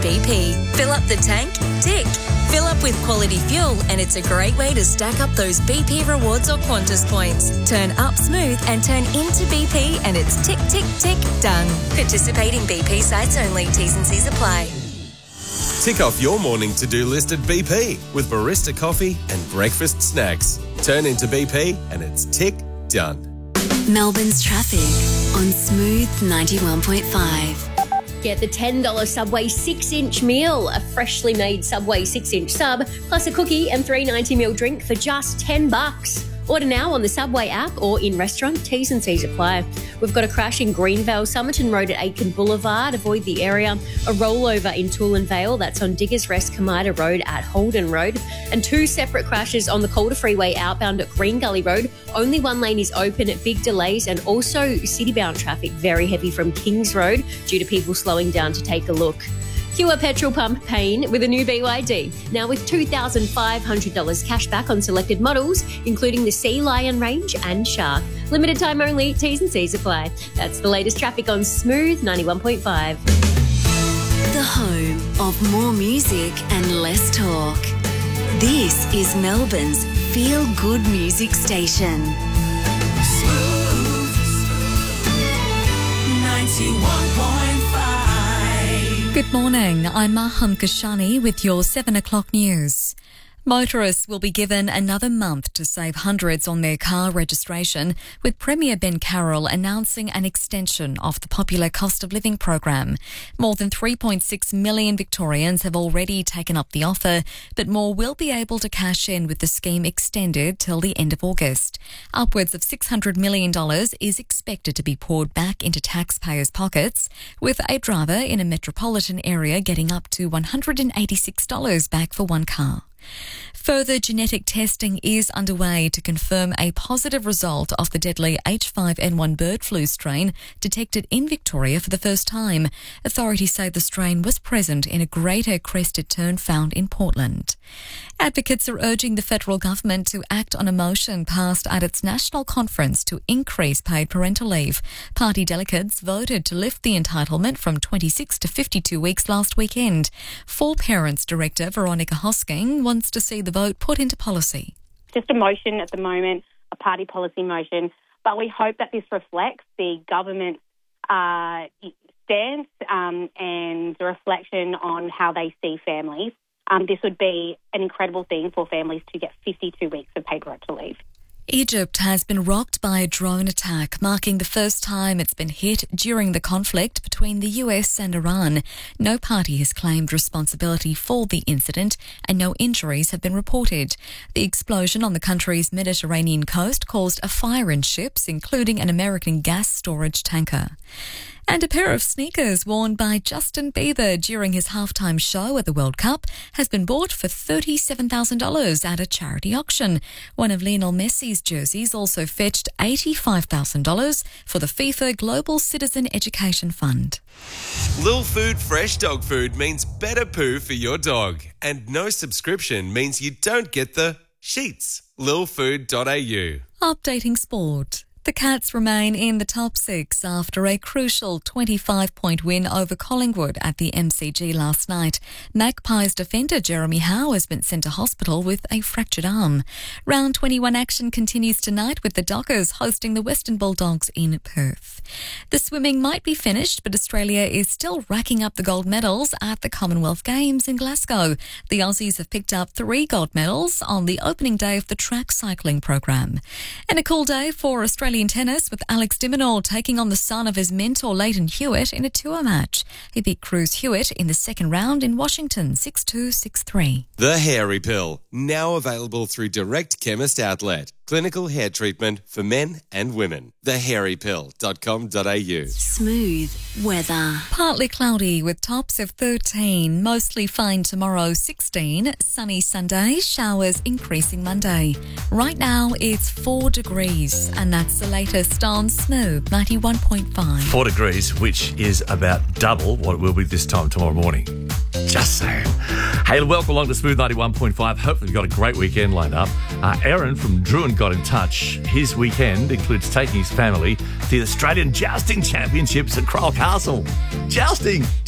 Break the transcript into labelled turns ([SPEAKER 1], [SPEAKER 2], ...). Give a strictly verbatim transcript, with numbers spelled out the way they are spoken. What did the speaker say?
[SPEAKER 1] B P. Fill up the tank? Tick. Fill up with quality fuel and it's a great way to stack up those B P rewards or Qantas points. Turn up smooth and turn into B P and it's tick, tick, tick, done. Participating B P sites only. T's and C's apply.
[SPEAKER 2] Tick off your morning to-do list at B P with barista coffee and breakfast snacks. Turn into B P and it's tick, done.
[SPEAKER 3] Melbourne's traffic on Smooth ninety-one point five.
[SPEAKER 4] Get the ten dollars Subway six-inch meal, a freshly made Subway six-inch sub, plus a cookie and three ninety ml drink for just ten bucks. Order now on the Subway app or in restaurant. T's and C's apply. We've got a crash in Greenvale, Somerton Road at Aitken Boulevard. Avoid the area. A rollover in Toolan Vale. That's on Diggers Rest, Kamida Road at Holden Road. And two separate crashes on the Calder Freeway outbound at Green Gully Road. Only one lane is open at big delays, and also city-bound traffic very heavy from Kings Road due to people slowing down to take a look. Cue a petrol pump pain with a new B Y D. Now with two thousand five hundred dollars cash back on selected models, including the Sea Lion range and Shark. Limited time only, T's and C's apply. That's the latest traffic on Smooth ninety-one point five.
[SPEAKER 3] The home of more music and less talk. This is Melbourne's feel-good music station.
[SPEAKER 5] Smooth ninety-one point five.
[SPEAKER 6] Good morning, I'm Maham Kashani with your seven o'clock news. Motorists will be given another month to save hundreds on their car registration, with Premier Ben Carroll announcing an extension of the popular cost of living program. More than three point six million Victorians have already taken up the offer, but more will be able to cash in with the scheme extended till the end of August. Upwards of six hundred million dollars is expected to be poured back into taxpayers' pockets, with a driver in a metropolitan area getting up to one hundred eighty-six dollars back for one car. Further genetic testing is underway to confirm a positive result of the deadly H five N one bird flu strain detected in Victoria for the first time. Authorities say the strain was present in a greater crested tern found in Portland. Advocates are urging the federal government to act on a motion passed at its national conference to increase paid parental leave. Party delegates voted to lift the entitlement from twenty-six to fifty-two weeks last weekend. For Parents Director Veronica Hosking wants to see the vote put into policy.
[SPEAKER 7] Just a motion at the moment, a party policy motion, but we hope that this reflects the government's uh, stance um, and the reflection on how they see families. Um, this would be an incredible thing for families to get fifty-two weeks of paid parental leave.
[SPEAKER 6] Egypt has been rocked by a drone attack, marking the first time it's been hit during the conflict between the U S and Iran. No party has claimed responsibility for the incident and no injuries have been reported. The explosion on the country's Mediterranean coast caused a fire in ships, including an American gas storage tanker. And a pair of sneakers worn by Justin Bieber during his halftime show at the World Cup has been bought for thirty-seven thousand dollars at a charity auction. One of Lionel Messi's jerseys also fetched eighty-five thousand dollars for the FIFA Global Citizen Education Fund.
[SPEAKER 2] Lil Food Fresh Dog Food means better poo for your dog. And no subscription means you don't get the sheets. lil food dot a u.
[SPEAKER 6] Updating sport. The Cats remain in the top six after a crucial twenty-five point win over Collingwood at the M C G last night. Magpies defender Jeremy Howe has been sent to hospital with a fractured arm. Round twenty-one action continues tonight with the Dockers hosting the Western Bulldogs in Perth. The swimming might be finished, but Australia is still racking up the gold medals at the Commonwealth Games in Glasgow. The Aussies have picked up three gold medals on the opening day of the track cycling program. And a cool day for Australia tennis with Alex de Minaur taking on the son of his mentor Leighton Hewitt in a tour match. He beat Cruz Hewitt in the second round in Washington six two, six three.
[SPEAKER 2] The Hairy Pill, now available through Direct Chemist Outlet. Clinical hair treatment for men and women. the hairy pill dot com dot a u.
[SPEAKER 3] Smooth weather.
[SPEAKER 6] Partly cloudy with tops of thirteen, mostly fine tomorrow sixteen, sunny Sunday, showers increasing Monday. Right now it's four degrees and that's the latest on Smooth ninety-one point five.
[SPEAKER 8] Four degrees, which is about double what it will be this time tomorrow morning. Just saying. Hey, welcome along to Smooth ninety-one point five. Hopefully you've got a great weekend lined up. Uh, Aaron from Druin got in touch. His weekend includes taking his family to the Australian Jousting Championships at Crowell Castle. Jousting!